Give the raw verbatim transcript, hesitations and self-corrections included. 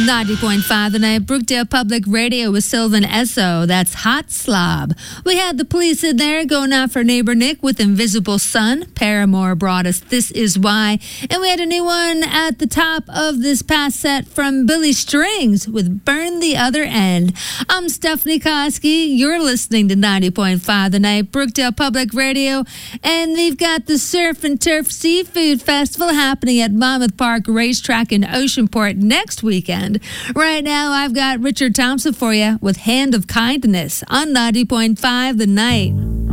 ninety point five The Night, Brookdale Public Radio with Sylvan Esso. That's Hot Slob. We had the police in there going out for neighbor Nick with Invisible Sun. Paramore brought us This Is Why. And we had a new one at the top of this past set from Billy Strings with Burn the Other End. I'm Stephanie Koski. You're listening to ninety point five The Night, Brookdale Public Radio. And they've got the Surf and Turf Seafood Festival happening at Monmouth Park Racetrack in Oceanport next weekend. Right now, I've got Richard Thompson for you with Hand of Kindness on ninety point five The Night.